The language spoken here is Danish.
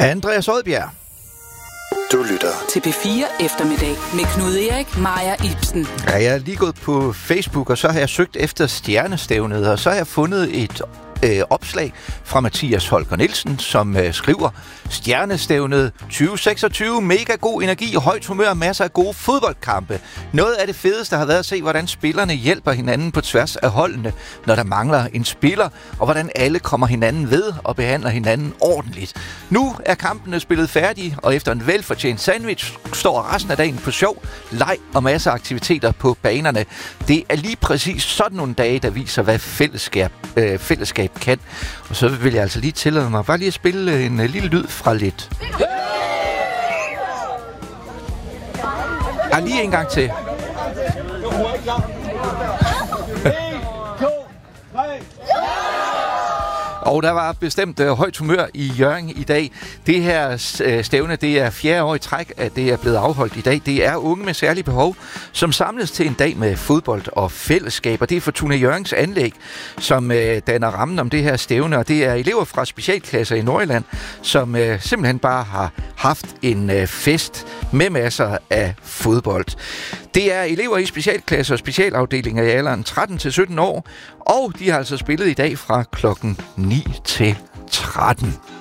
Andreas Odbjerg. Du lytter til P4 Eftermiddag med Knud Erik, Maja Ibsen. Ja, jeg er lige gået på Facebook, og så har jeg søgt efter stjernestævnet, og så har jeg fundet et opslag fra Mathias Holger Nielsen, som skriver: Stjernestævnet 2026, mega god energi, højt humør, masser af gode fodboldkampe. Noget af det fedeste har været at se, hvordan spillerne hjælper hinanden på tværs af holdene, når der mangler en spiller, og hvordan alle kommer hinanden ved og behandler hinanden ordentligt. Nu er kampene spillet færdige, og efter en velfortjent sandwich står resten af dagen på sjov, leg og masser af aktiviteter på banerne. Det er lige præcis sådan nogle dage, der viser, hvad fællesskab kan. Og så vil jeg altså lige tillade mig bare lige at spille en lille lyd fra lidt. Ja, lige en gang til. 1, 2, 3. Og der var bestemt højt humør i Hjørring i dag. Det her stævne, det er 4. år i træk, at det er blevet afholdt i dag. Det er unge med særlige behov, som samles til en dag med fodbold og fællesskab. Og det er Fortuna Hjørrings anlæg, som danner rammen om det her stævne. Og det er elever fra specialklasser i Nordjylland, som simpelthen bare har haft en fest med masser af fodbold. Det er elever i specialklasser og specialafdelinger i alderen 13 til 17 år, og de har altså spillet i dag fra klokken 9 til 13.